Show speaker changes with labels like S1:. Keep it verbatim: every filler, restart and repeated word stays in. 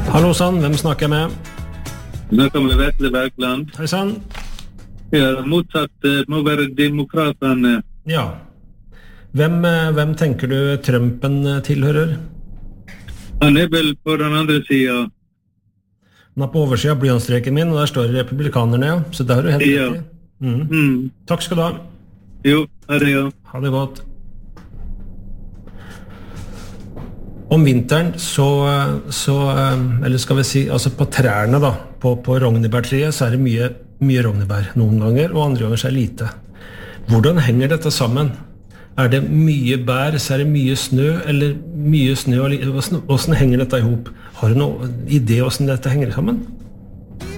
S1: Hallo sann, hvem snakker jeg med?
S2: Snakker med Vetle Bergland.
S1: Hei sann.
S2: Ja, motsatt eh, må være demokratene.
S1: Ja. Hvem, eh, hvem tenker du Trumpen eh, tilhører?
S2: Han er vel på den andre siden.
S1: Han er på oversiden av blyantstreken min, og der står republikanerne, ja. Så der har du helt
S2: Ja.
S1: rett i. Mm.
S2: Mm.
S1: Takk skal du ha.
S2: Jo, ha det, ja.
S1: Ha det godt. Om vinteren så, så, eller skal vi si, altså på trærne da, på, på rognebærtreet, så er det mye, mye rognebær noen ganger, og andre ganger så er det lite. Hvordan henger dette sammen? Er det mye bær, så er det mye snø, eller mye snø, og li- hvordan, hvordan henger dette ihop? Har du noen idé hvordan dette henger sammen?